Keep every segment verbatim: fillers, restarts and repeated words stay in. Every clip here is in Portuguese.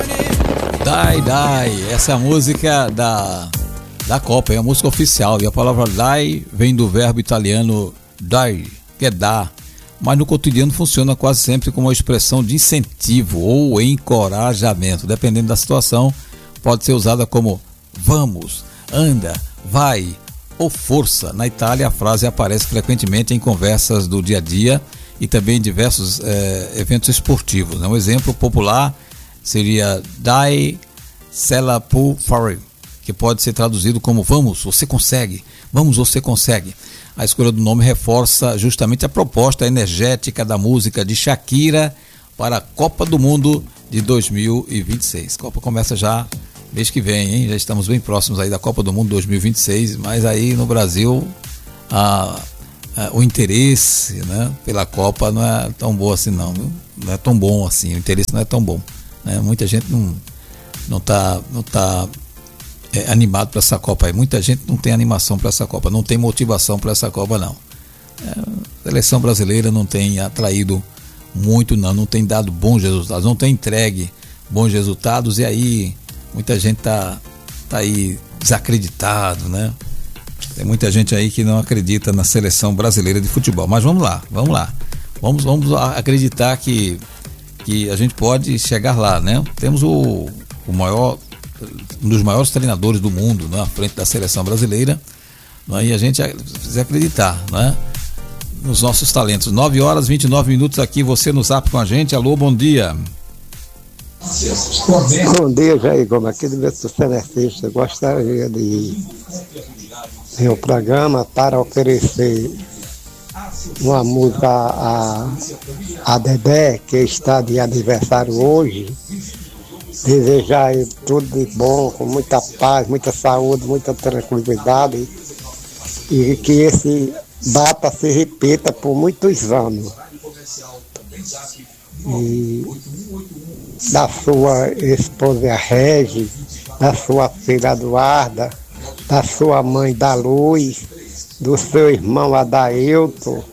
Dai, dai, essa é a música da, da Copa, é a música oficial, e a palavra dai vem do verbo italiano dai, que é dar, mas no cotidiano funciona quase sempre como uma expressão de incentivo ou encorajamento, dependendo da situação, pode ser usada como vamos, anda, vai ou força. Na Itália a frase aparece frequentemente em conversas do dia a dia e também em diversos eh, eventos esportivos, né? Um exemplo popular seria dai ce la puoi fare, que pode ser traduzido como vamos, você consegue, vamos, você consegue. A escolha do nome reforça justamente a proposta energética da música de Shakira para a Copa do Mundo de dois mil e vinte e seis. A Copa começa já mês que vem, hein? Já estamos bem próximos aí da Copa do Mundo dois mil e vinte e seis, mas aí no Brasil a, a, o interesse, né, pela Copa não é tão bom assim não, viu? Não é tão bom assim, o interesse não é tão bom. Né? Muita gente não não está não tá, é, animado para essa Copa aí. Muita gente não tem animação para essa Copa, não tem motivação para essa Copa não. É, a seleção brasileira não tem atraído muito não, não tem dado bons resultados, não tem entregue bons resultados, e aí muita gente tá, tá aí desacreditado, né? Tem muita gente aí que não acredita na seleção brasileira de futebol, mas vamos lá, vamos lá, vamos, vamos acreditar que que a gente pode chegar lá, né? Temos o, o maior, um dos maiores treinadores do mundo, né, à frente da seleção brasileira, né? E a gente precisa acreditar, né, nos nossos talentos. nove horas e vinte e nove minutos aqui, você no Zap com a gente. Alô, bom dia. Bom dia, Jair Gomes, aqui do meu sustenacista. Gostaria de ter um programa para oferecer uma música a, a Dedé, que está de aniversário hoje. Desejar a ele tudo de bom, com muita paz, muita saúde, muita tranquilidade, e que esse data se repita por muitos anos. E da sua esposa Regi, da sua filha Eduarda, da sua mãe da Luz, do seu irmão Adailton,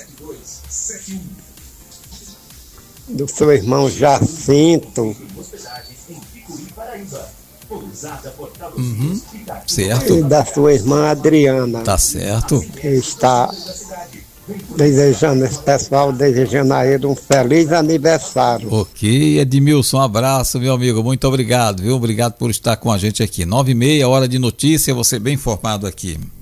do seu irmão Jacinto. Uhum, certo. E da sua irmã Adriana. Tá certo. Que está desejando, esse pessoal desejando a ele um feliz aniversário. Ok, Edmilson, um abraço, meu amigo, muito obrigado, viu? Obrigado por estar com a gente aqui. Nove e meia, hora de notícia, você bem informado aqui.